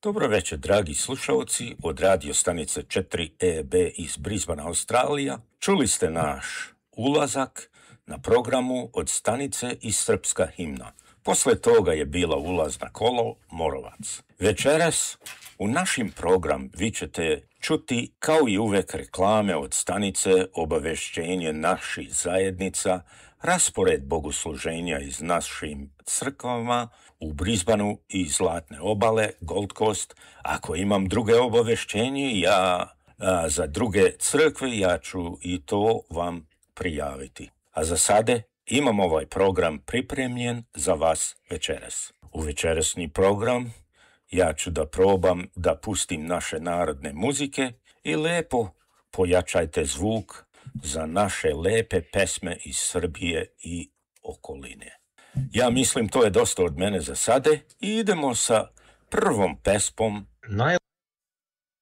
Dobro večer, dragi slušalci od radio stanice 4EB iz Brisbanea, Australija. Čuli ste naš ulazak na programu od stanice i srpska himna. Posle toga je bila ulazna kolo Morovac. Večeras u našim program vi ćete čuti kao i uvek reklame od stanice, obavešćenje naših zajednica, raspored bogosluženja iz našim crkvama u Brisbaneu i Zlatne obale, Gold Coast. Ako imam druge obavešćenje, za druge crkve, ja ću i to vam prijaviti. A za sada imam ovaj program pripremljen za vas večeras. U večerasni program ja ću da probam da pustim naše narodne muzike i lepo pojačajte zvuk za naše lepe pesme iz Srbije i okoline. Ja mislim to je dosta od mene za sada i idemo sa prvom pesmom.